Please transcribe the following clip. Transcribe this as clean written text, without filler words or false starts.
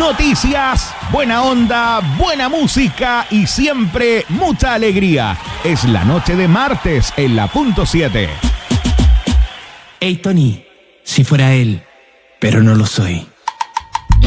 noticias, buena onda, buena música y siempre mucha alegría. Es la noche de martes en la punto 7. Hey Tony, si fuera él, pero no lo soy.